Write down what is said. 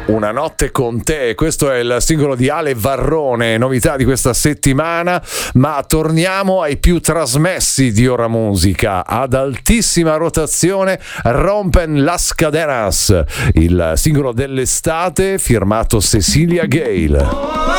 Una notte con te, questo è il singolo di Ale Varrone, novità di questa settimana, ma torniamo ai più trasmessi di Ora Musica. Ad altissima rotazione Rompen las cadenas, il singolo dell'estate firmato Cecilia Gale.